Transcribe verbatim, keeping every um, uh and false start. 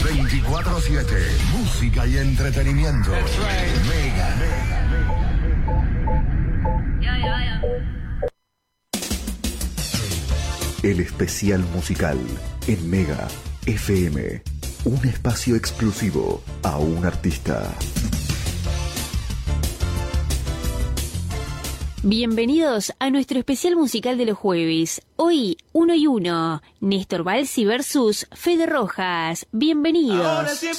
veinticuatro siete. Música y entretenimiento. Mega. El especial musical en Mega F M. Un espacio exclusivo a un artista. Bienvenidos a nuestro especial musical de los jueves. Hoy, uno y uno. Néstor Balsi versus Fede Rojas. Bienvenidos.